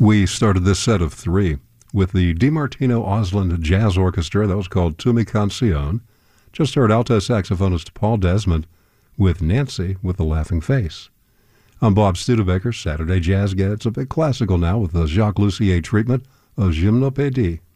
We started this set of three with the DiMartino Osland Jazz Orchestra. That was called Tu Mi Cancion. Just heard alto saxophonist Paul Desmond with Nancy with the Laughing Face. I'm Bob Studebaker. Saturday Jazz gets a bit classical now with the Jacques Lussier treatment of Gymnopédie.